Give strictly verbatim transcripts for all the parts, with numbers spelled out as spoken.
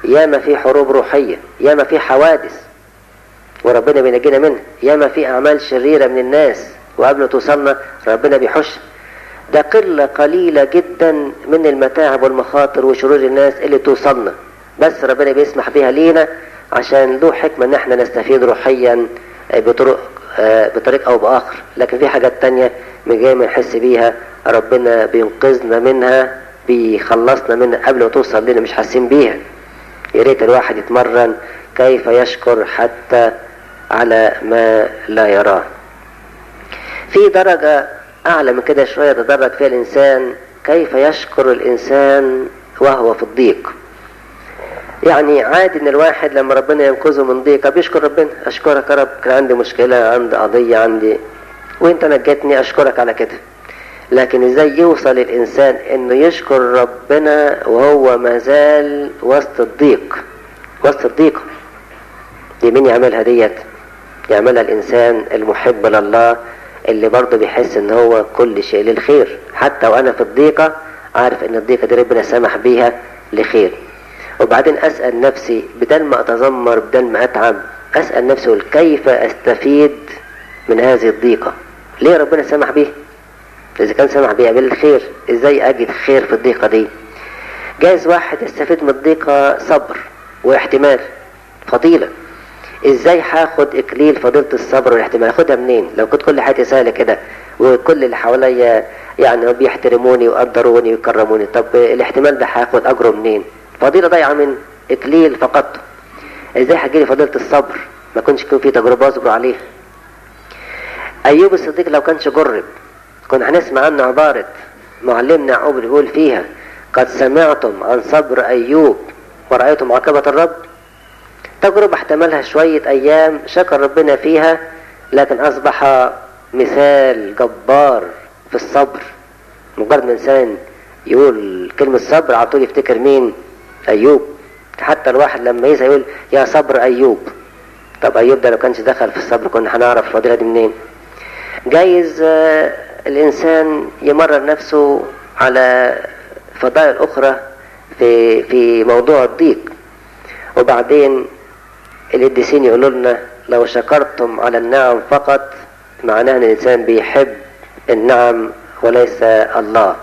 ياما في حروب روحية، ياما في حوادث وربنا بينجينا منها، ياما في أعمال شريرة من الناس وقبل ما توصلنا ربنا بيحش. ده قلة قليلة جدا من المتاعب والمخاطر وشرور الناس اللي توصلنا، بس ربنا بيسمح بيها لينا عشان له حكمة ان احنا نستفيد روحيا بطرق بطريق او باخر. لكن في حاجات تانية من غير ما نحس بيها ربنا بينقذنا منها، بيخلصنا منها قبل ما توصل لنا مش حاسين بيها. يا ريت الواحد يتمرن كيف يشكر حتى على ما لا يراه. في درجة اعلى من كده شوية تدرج فيها الانسان، كيف يشكر الانسان وهو في الضيق. يعني عادي ان الواحد لما ربنا ينقذه من ضيقه بيشكر ربنا، اشكرك يا رب كان عندي مشكلة، عندي قضية، عندي وانت نجيتني، اشكرك على كده. لكن ازاي يوصل الانسان انه يشكر ربنا وهو مازال وسط الضيق، وسط الضيق؟ دي مين يعملها ديت؟ يعملها الانسان المحب لله اللي برضه بيحس ان هو كل شيء للخير، حتى وانا في الضيقة عارف ان الضيقة دي ربنا سمح بيها لخير. وبعدين اسأل نفسي بدل ما اتذمر بدل ما اتعب، اسأل نفسي كيف استفيد من هذه الضيقة؟ ليه ربنا سمح بيها؟ اذا كان سمح بيها بالخير ازاي اجد خير في الضيقة دي؟ جايز واحد يستفيد من الضيقة صبر واحتمال، فضيلة. ازاي هاخد اكليل فضيلة الصبر والاحتمال؟ اخدها منين لو كنت كل حياتي سهلة كده وكل اللي حواليا يعني بيحترموني ويقدروني ويكرموني؟ طب الاحتمال ده هاخد اجره منين؟ فضيلة ضايعة من اكليل فقدته. ازاي هجيلي فضيلة الصبر ما كنتش يكون في تجربة اصبر عليها؟ ايوب الصديق لو كانش جرب كنا هنسمع عنه عبارة معلمنا يعقوب بيقول فيها قد سمعتم عن صبر ايوب ورأيتم عاقبة الرب. تجربة احتملها شوية ايام شكر ربنا فيها، لكن اصبح مثال جبار في الصبر. مجرد ما انسان يقول كلمة صبر على طول يفتكر مين؟ ايوب. حتى الواحد لما يسأل يقول يا صبر ايوب. طب ايوب ده لو كانش دخل في الصبر كنا هنعرف الفضيلة دي منين؟ جايز الانسان يمرر نفسه على فضائل اخرى في في موضوع الضيق، وبعدين القديسين يقولوا لنا لو شكرتم على النعم فقط معناه ان الانسان بيحب النعم وليس الله.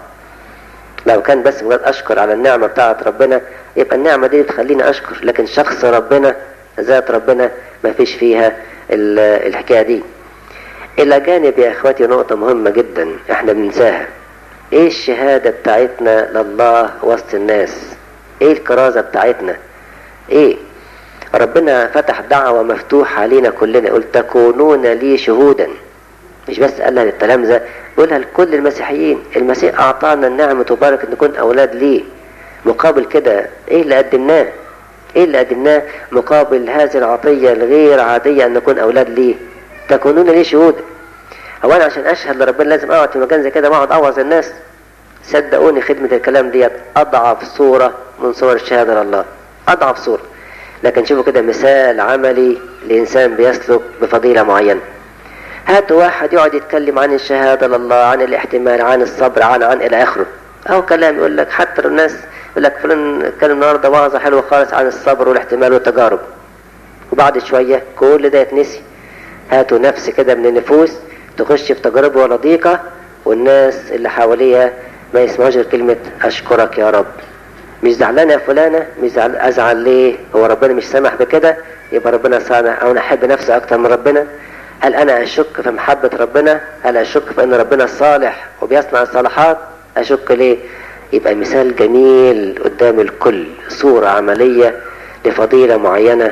لو كان بس مجرد اشكر على النعمة بتاعت ربنا يبقى النعمة دي بتخليني اشكر، لكن شخص ربنا ذات ربنا ما فيش فيها الحكاية دي. الى جانب يا اخواتي نقطة مهمة جدا احنا بننساها، ايه الشهادة بتاعتنا لله وسط الناس؟ ايه الكرازة بتاعتنا؟ ايه؟ ربنا فتح دعوة مفتوحة علينا كلنا، يقول تكونون لي شهودا. مش بس قالها للتلامذة، يقولها لكل المسيحيين. المسيح اعطانا النعمة تبارك ان نكون اولاد ليه. مقابل كده ايه اللي قدمناه؟ ايه اللي قدمناه مقابل هذه العطية الغير عادية ان نكون اولاد ليه؟ تكونون لي شهودا. هو انا عشان اشهد لربنا لازم اقعد في مكان زي كده واقعد اوعظ الناس؟ صدقوني خدمة الكلام ديت اضعف صورة من صور الشهادة لله، اضعف صورة. لكن شوفوا كده مثال عملي لإنسان بيسلك بفضيلة معينة. هاتوا واحد يقعد يتكلم عن الشهادة لله، عن الاحتمال، عن الصبر، عن عن إلى آخره. أو كلام يقول لك حتى الناس يقول لك فلان اتكلم النهارده وعظة حلوة خالص عن الصبر والاحتمال والتجارب، وبعد شوية كل ده يتنسي. هاتوا نفس كده من النفوس تخش في تجربة ولا ضيقة والناس اللي حواليها ما يسمعوش غير كلمة أشكرك يا رب. مش زعلانة يا فلانة، مش زعل، أزعل ليه؟ هو ربنا مش سامح بكده؟ يبقى ربنا سامح. أو أنا أحب نفسي أكتر من ربنا؟ هل أنا أشك في محبة ربنا؟ هل أشك في أن ربنا صالح وبيصنع الصالحات؟ أشك ليه؟ يبقى مثال جميل قدام الكل، صورة عملية لفضيلة معينة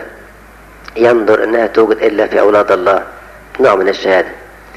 ينظر أنها توجد إلا في أولاد الله، نوع من الشهادة.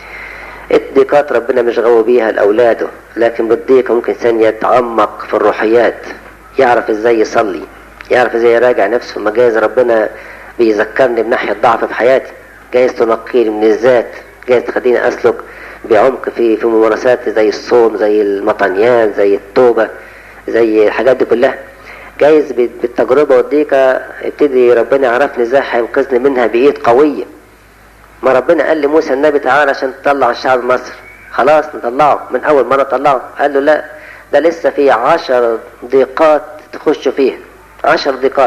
الضيقات ربنا مش غوي بيها لأولاده، لكن بالضيقة ممكن إنسان يتعمق في الروحيات، يعرف ازاي يصلي، يعرف ازاي يراجع نفسه. ما جايز ربنا بيذكرني بناحية ضعف في حياتي، جايز تنقيني من الذات، جايز تخليني اسلك بعمق في في ممارسات زي الصوم، زي المطنيات، زي التوبة، زي الحاجات دي كلها. جايز بالتجربة والضيقة يبتدي ربنا يعرفني ازاي هينقذني منها بإيد قوية. ما ربنا قال لموسى النبي تعالى عشان تطلع الشعب مصر، خلاص نطلعه من اول مرة طلعه. قال له لا، ده لسه في عشر ضيقات تخش فيها، عشر ضيقات.